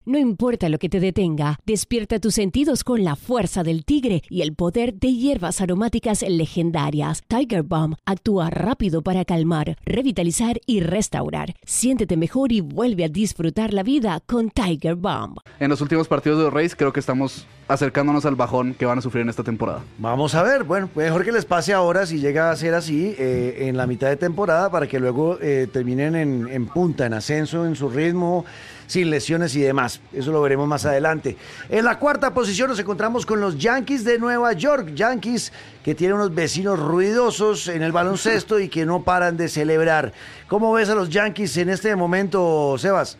No importa lo que te detenga, despierta tus sentidos con la fuerza del tigre y el poder de hierbas aromáticas legendarias. Tiger Balm actúa rápido para calmar, revitalizar y restaurar. Siéntete mejor y vuelve a disfrutar la vida con Tiger Balm. En los últimos partidos de los Rays creo que estamos acercándonos al bajón que van a sufrir en esta temporada. Vamos a ver, bueno, mejor que les pase ahora si llega a ser así en la mitad de temporada para que luego terminen en punta, en ascenso, en su ritmo, sin lesiones y demás. Eso lo veremos más adelante. En la cuarta posición nos encontramos con los Yankees de Nueva York. Yankees que tienen unos vecinos ruidosos en el baloncesto y que no paran de celebrar. ¿Cómo ves a los Yankees en este momento, Sebas?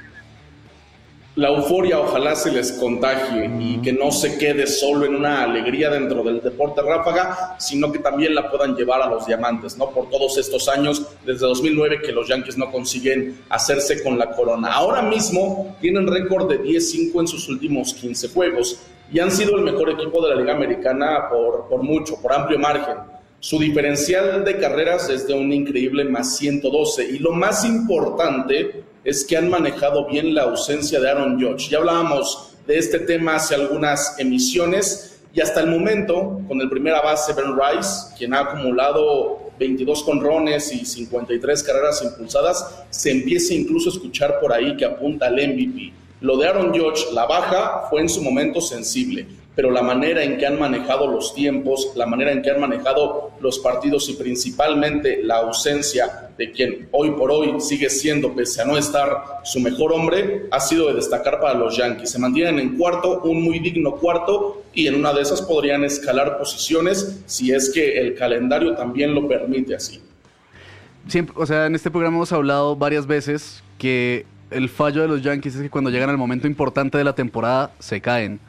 La euforia ojalá se les contagie y que no se quede solo en una alegría dentro del deporte ráfaga, sino que también la puedan llevar a los diamantes, ¿no? Por todos estos años, desde 2009 que los Yankees no consiguen hacerse con la corona. Ahora mismo tienen récord de 10-5 en sus últimos 15 juegos y han sido el mejor equipo de la Liga Americana por mucho, por amplio margen. Su diferencial de carreras es de un increíble más 112 y lo más importante es que han manejado bien la ausencia de Aaron Judge. Ya hablábamos de este tema hace algunas emisiones y hasta el momento, con el primera base Ben Rice, quien ha acumulado 22 jonrones y 53 carreras impulsadas, se empieza incluso a escuchar por ahí que apunta al MVP. Lo de Aaron Judge, la baja, fue en su momento sensible, pero la manera en que han manejado los tiempos, la manera en que han manejado los partidos y principalmente la ausencia de quien hoy por hoy sigue siendo, pese a no estar su mejor hombre, ha sido de destacar para los Yankees. Se mantienen en cuarto, un muy digno cuarto, y en una de esas podrían escalar posiciones si es que el calendario también lo permite así. Siempre, o sea, en este programa hemos hablado varias veces que el fallo de los Yankees es que cuando llegan al momento importante de la temporada se caen.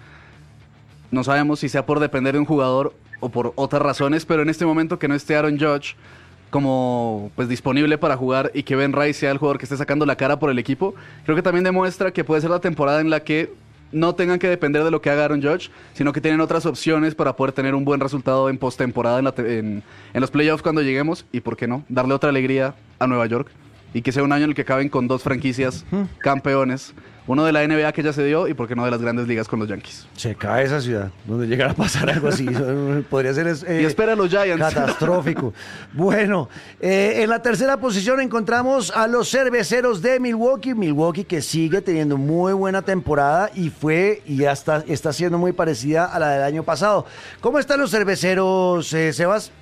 No sabemos si sea por depender de un jugador o por otras razones, pero en este momento que no esté Aaron Judge como pues disponible para jugar y que Ben Rice sea el jugador que esté sacando la cara por el equipo, creo que también demuestra que puede ser la temporada en la que no tengan que depender de lo que haga Aaron Judge, sino que tienen otras opciones para poder tener un buen resultado en postemporada en los playoffs cuando lleguemos y, ¿por qué no?, darle otra alegría a Nueva York y que sea un año en el que acaben con dos franquicias campeones. Uno de la NBA que ya se dio y por qué no de las grandes ligas con los Yankees. Se cae esa ciudad, donde llegara a pasar algo así. Podría ser y espera a los Giants. Catastrófico. Bueno, en la tercera posición encontramos a los Cerveceros de Milwaukee. Milwaukee que sigue teniendo muy buena temporada y ya está siendo muy parecida a la del año pasado. ¿Cómo están los Cerveceros, Sebas?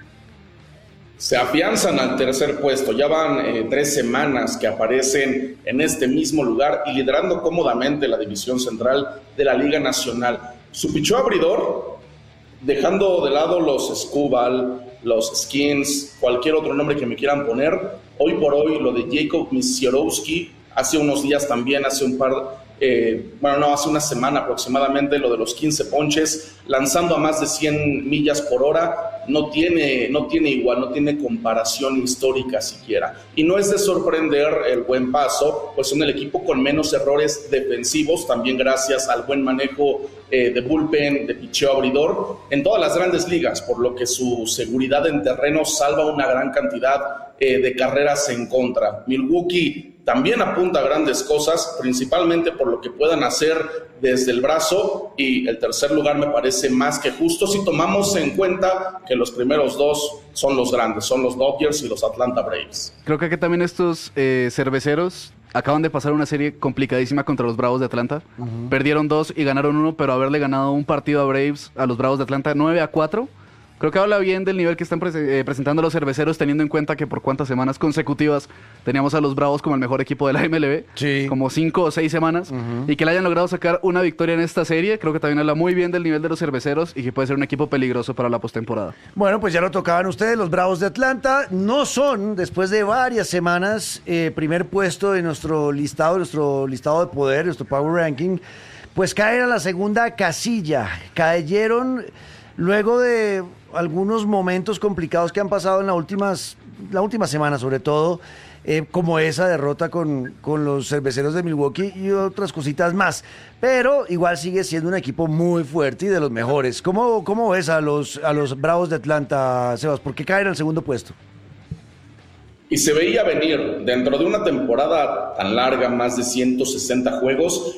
Se afianzan al tercer puesto, ya van 3 semanas que aparecen en este mismo lugar y liderando cómodamente la división central de la Liga Nacional. Su pichó abridor, dejando de lado los Skubal, los Skins, cualquier otro nombre que me quieran poner, hoy por hoy lo de Jacob Misiorowski, hace unos días también, hace una semana aproximadamente, lo de los 15 ponches, lanzando a más de 100 millas por hora, no tiene igual, no tiene comparación histórica siquiera. Y no es de sorprender el buen paso, pues son el equipo con menos errores defensivos, también gracias al buen manejo de bullpen, de picheo abridor, en todas las grandes ligas, por lo que su seguridad en terreno salva una gran cantidad de carreras en contra. Milwaukee también apunta a grandes cosas, principalmente por lo que puedan hacer desde el brazo, y el tercer lugar me parece más que justo si tomamos en cuenta que los primeros dos son los grandes, son los Dodgers y los Atlanta Braves. Creo que aquí también estos cerveceros acaban de pasar una serie complicadísima contra los Bravos de Atlanta. Perdieron 2 y ganaron 1, pero haberle ganado un partido a Braves, a los Bravos de Atlanta, 9-4. Creo que habla bien del nivel que están presentando los cerveceros, teniendo en cuenta que por cuántas semanas consecutivas teníamos a los Bravos como el mejor equipo de la MLB. Sí. Como 5 o 6 semanas. Y que le hayan logrado sacar una victoria en esta serie, creo que también habla muy bien del nivel de los cerveceros y que puede ser un equipo peligroso para la postemporada. Bueno, pues ya lo tocaban ustedes, los Bravos de Atlanta. No son, después de varias semanas, primer puesto de nuestro listado de poder, nuestro Power Ranking, pues caen a la segunda casilla. Cayeron luego de algunos momentos complicados que han pasado en la última semana, sobre todo, como esa derrota con los Cerveceros de Milwaukee y otras cositas más. Pero igual sigue siendo un equipo muy fuerte y de los mejores. ¿Cómo ves a los Bravos de Atlanta, Sebas? ¿Por qué caen al segundo puesto? Y se veía venir, dentro de una temporada tan larga, más de 160 juegos,